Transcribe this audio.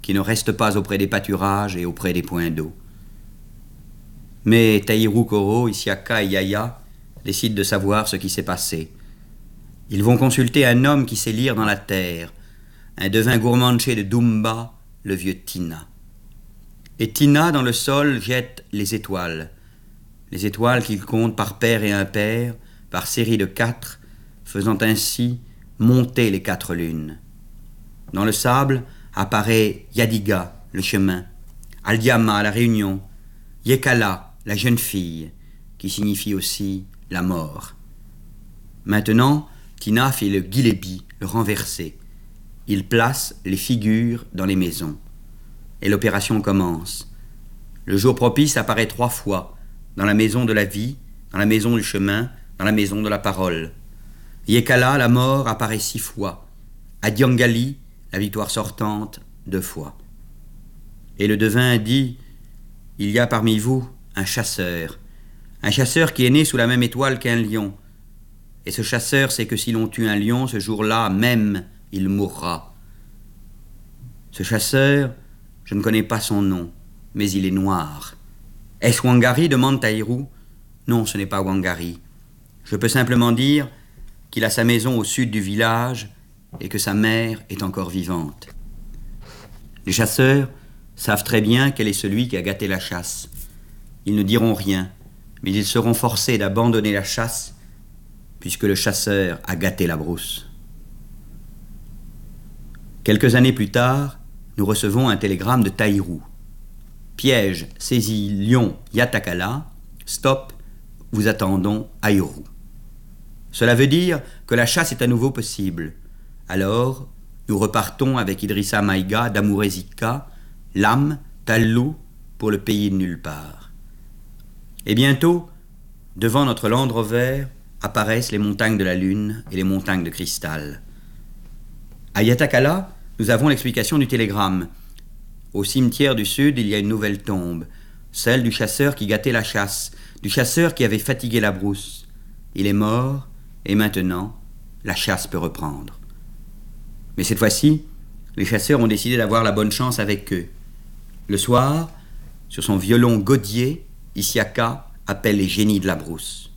qui ne restent pas auprès des pâturages et auprès des points d'eau. Mais Taïrou, Koro, Isiaka et Yaya décident de savoir ce qui s'est passé. Ils vont consulter un homme qui sait lire dans la terre, un devin gourmanché de Dumba, le vieux Tina. Et Tina, dans le sol, jette les étoiles qu'il compte par paire et impair, par série de 4, faisant ainsi monter les 4 lunes. Dans le sable apparaît Yadiga, le chemin, Aldiama, la réunion, Yekala, la jeune fille, qui signifie aussi la mort. Maintenant, Tina fait le guilébi, le renversé. Il place les figures dans les maisons. Et l'opération commence. Le jour propice apparaît 3 fois, dans la maison de la vie, dans la maison du chemin, dans la maison de la parole. Yekala, la mort, apparaît 6 fois. À Diangali, la victoire sortante, 2 fois. Et le devin dit, « Il y a parmi vous un chasseur qui est né sous la même étoile qu'un lion. Et ce chasseur sait que si l'on tue un lion, ce jour-là même, il mourra. Ce chasseur, je ne connais pas son nom, mais il est noir. Est-ce Wangari demande Taïrou. Non, ce n'est pas Wangari. Je peux simplement dire qu'il a sa maison au sud du village et que sa mère est encore vivante. Les chasseurs savent très bien quel est celui qui a gâté la chasse. Ils ne diront rien, mais ils seront forcés d'abandonner la chasse puisque le chasseur a gâté la brousse. Quelques années plus tard, nous recevons un télégramme de Taïrou. Piège, saisis lion Yatakala, stop, vous attendons à Yoru. Cela veut dire que la chasse est à nouveau possible. Alors, nous repartons avec Idrissa Maïga d'Amourezika, Lam, Tallou, pour le pays de nulle part. Et bientôt, devant notre Land Rover, apparaissent les montagnes de la Lune et les montagnes de cristal. À Yatakala, nous avons l'explication du télégramme. Au cimetière du sud, il y a une nouvelle tombe, celle du chasseur qui gâtait la chasse, du chasseur qui avait fatigué la brousse. Il est mort, et maintenant, la chasse peut reprendre. Mais cette fois-ci, les chasseurs ont décidé d'avoir la bonne chance avec eux. Le soir, sur son violon godier, Isiaka appelle les génies de la brousse.